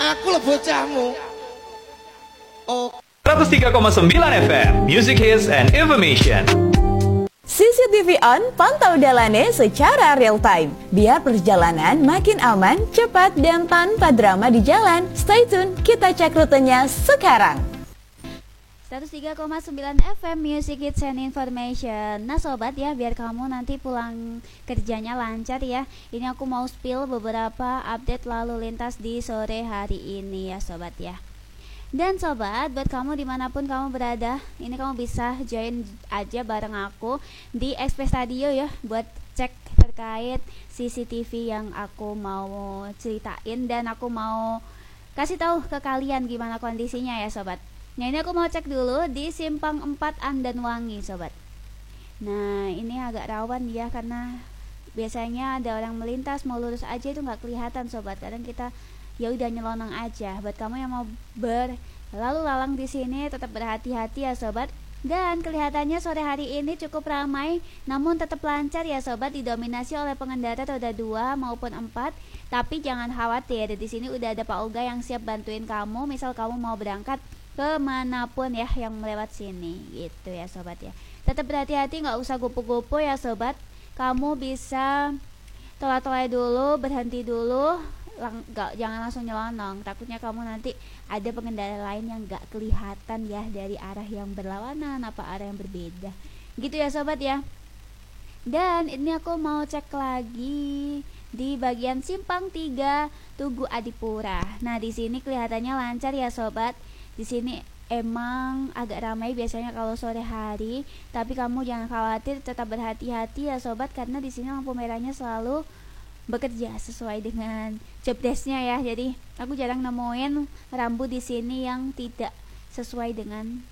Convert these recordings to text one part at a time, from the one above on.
aku lho bocahmu. Oh. 103,9 FM Music Hits and Information. CCTV on, pantau dalane secara real time. Biar perjalanan makin aman, cepat, dan tanpa drama di jalan. Stay tune, kita cek rutenya sekarang. 103,9 FM Music Hits and Information. Nah sobat ya, biar kamu nanti pulang kerjanya lancar ya, ini aku mau spill beberapa update lalu lintas di sore hari ini ya sobat ya. Dan sobat, buat kamu dimanapun kamu berada, ini kamu bisa join aja bareng aku di Express Radio ya, buat cek terkait CCTV yang aku mau ceritain. Dan aku mau kasih tahu ke kalian gimana kondisinya ya sobat. Nah ini aku mau cek dulu di Simpang 4 Andanwangi sobat. Nah ini agak rawan ya, karena biasanya ada orang melintas mau lurus aja itu nggak kelihatan sobat. Kadang kita ya udah nyelonong aja. Buat kamu yang mau berlalu lalang di sini tetap berhati-hati ya sobat. Dan kelihatannya sore hari ini cukup ramai, namun tetap lancar ya sobat, didominasi oleh pengendara roda 2 maupun 4. Tapi jangan khawatir, di sini udah ada Pak Oga yang siap bantuin kamu. Misal kamu mau berangkat kemanapun ya yang melewat sini gitu ya sobat ya. Tetap berhati-hati, nggak usah gopo-gopo ya sobat. Kamu bisa tolak-tolak dulu, berhenti dulu, jangan langsung nyelonong. Takutnya kamu nanti ada pengendara lain yang nggak kelihatan ya dari arah yang berlawanan apa arah yang berbeda gitu ya sobat ya. Dan ini aku mau cek lagi di bagian Simpang 3 Tugu Adipura. Nah di sini kelihatannya lancar ya sobat. Di sini emang agak ramai biasanya kalau sore hari, tapi kamu jangan khawatir, tetap berhati-hati ya sobat, karena di sini lampu merahnya selalu bekerja sesuai dengan job desk-nya ya. Jadi aku jarang nemuin rambu di sini yang tidak sesuai dengan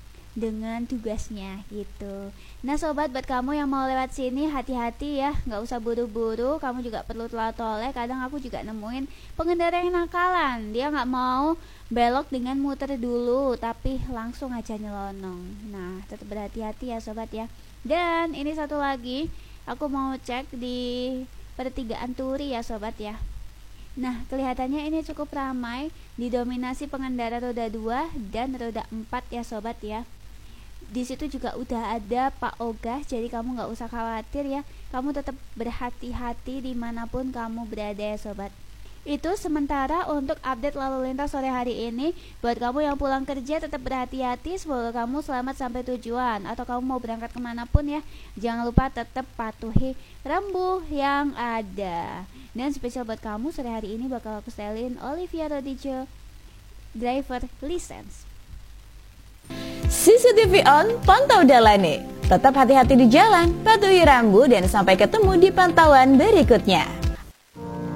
tugasnya gitu. Nah sobat, buat kamu yang mau lewat sini hati-hati ya, nggak usah buru-buru. Kamu juga perlu tolak-tolak. Kadang aku juga nemuin pengendara yang nakalan, dia nggak mau belok dengan muter dulu, tapi langsung aja nyelonong. Nah tetap berhati-hati ya sobat ya. Dan ini satu lagi, aku mau cek di pertigaan Turi ya sobat ya. Nah kelihatannya ini cukup ramai, didominasi pengendara roda 2 dan roda 4 ya sobat ya. Di situ juga udah ada Pak Oga, jadi kamu nggak usah khawatir ya. Kamu tetap berhati-hati dimanapun kamu berada ya sobat. Itu sementara untuk update lalu lintas sore hari ini. Buat kamu yang pulang kerja tetap berhati-hati, semoga kamu selamat sampai tujuan. Atau kamu mau berangkat kemanapun ya, jangan lupa tetap patuhi rambu yang ada. Dan spesial buat kamu sore hari ini bakal aku setelin Olivia Rodrigo, Driver License. CCTV on, pantau dalane. Tetap hati-hati di jalan, patuhi rambu, dan sampai ketemu di pantauan berikutnya.